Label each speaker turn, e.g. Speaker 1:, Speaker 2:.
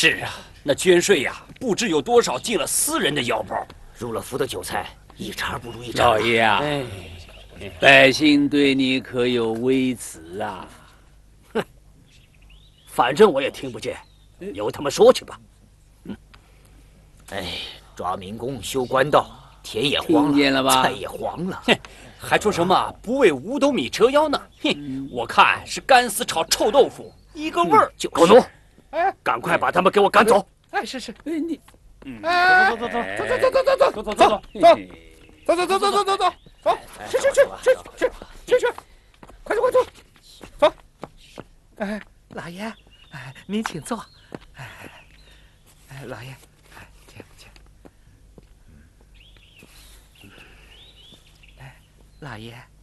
Speaker 1: 是啊，那捐税呀，不知有多少进了私人的腰包。
Speaker 2: 入了伏的韭菜，一茬不如一茬。
Speaker 3: 老爷啊，
Speaker 1: 哎，
Speaker 3: 百姓对你可有微词啊？
Speaker 2: 哼，反正我也听不见，由他们说去吧。哎，抓民工、修官道，田也荒了，菜也黄了。
Speaker 1: 哼，还说什么不为五斗米折腰呢？哼，我看是干丝炒臭豆腐，一个味儿。
Speaker 2: 就狗奴，哎，赶快把他们给我赶走！
Speaker 4: 哎，是，哎你，
Speaker 1: 走，快
Speaker 4: 走，走！哎，老爷，哎，您请坐。哎，老爷，哎，请。哎，老爷，